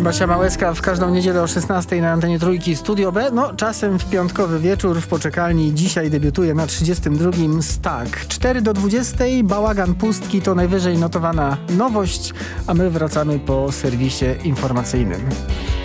Basia Małecka w każdą niedzielę o 16 na antenie Trójki Studio B. No, czasem w piątkowy wieczór w poczekalni. Dzisiaj debiutuje na 32. Stag. 4 do 20. Bałagan pustki to najwyżej notowana nowość, a my wracamy po serwisie informacyjnym.